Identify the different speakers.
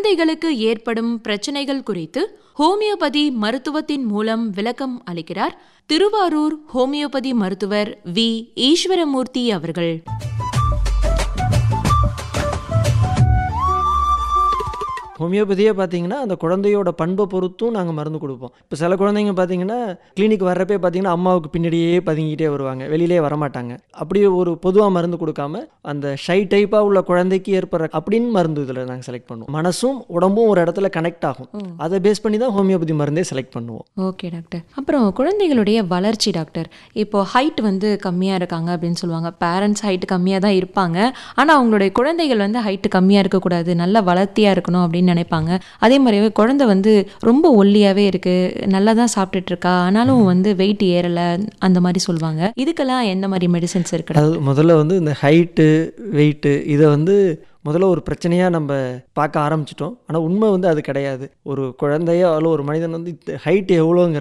Speaker 1: குழந்தைகளுக்கு ஏற்படும் பிரச்சனைகள் குறித்து ஹோமியோபதி மருத்துவத்தின் மூலம் விளக்கம் அளிக்கிறார் திருவாரூர் ஹோமியோபதி மருத்துவர் வி. ஈஸ்வரமூர்த்தி அவர்கள்.
Speaker 2: ஹோமியோபதியே பார்த்தீங்கன்னா அந்த குழந்தையோட பண்பை பொறுத்தும் நாங்கள் மருந்து கொடுப்போம். இப்போ சில குழந்தைங்க பார்த்தீங்கன்னா கிளினிக் வர்றப்பே பார்த்தீங்கன்னா அம்மாவுக்கு பின்னாடியே பதுங்கிட்டே வருவாங்க, வெளியிலே வரமாட்டாங்க. அப்படியே ஒரு பொதுவாக மருந்து கொடுக்காம அந்த ஷை டைப்பாக உள்ள குழந்தைக்கு ஏற்படுற அப்படின்னு மருந்து இதில் நாங்கள் செலக்ட் பண்ணுவோம். மனசும் உடம்பும் ஒரு இடத்துல கனெக்ட் ஆகும், அதை பேஸ் பண்ணி தான் ஹோமியோபதி மருந்தே செலக்ட் பண்ணுவோம்.
Speaker 1: Okay doctor. அப்புறம் குழந்தைகளுடைய வளர்ச்சி டாக்டர், இப்போ ஹைட் கம்மியாக இருக்காங்க அப்படின்னு சொல்லுவாங்க. பேரண்ட்ஸ் ஹைட் கம்மியாக தான் இருப்பாங்க, ஆனால் அவங்களுடைய குழந்தைகள் ஹைட்டு கம்மியாக இருக்கக்கூடாது, நல்லா வளர்த்தியாக இருக்கணும் அப்படின்னு நினைப்பாங்க. அதே மாதிரி குழந்தை ரொம்ப ஒல்லியாவே இருக்கு, நல்லா தான் சாப்பிட்டுட்டு இருக்கா, ஆனாலும் வெயிட் ஏறல, அந்த மாதிரி சொல்லுவாங்க. இதுக்கெல்லாம் எந்த மாதிரி மெடிசன்ஸ் இருக்கு?
Speaker 2: முதல்ல இந்த ஹைட்டு வெயிட்டு இதை முதல்ல ஒரு பிரச்சனையாக நம்ம பார்க்க ஆரம்பிச்சிட்டோம். ஆனால் உண்மை அது கிடையாது. ஒரு குழந்தையோ அல்ல ஒரு மனிதன் ஹைட் எவ்வளோங்கிற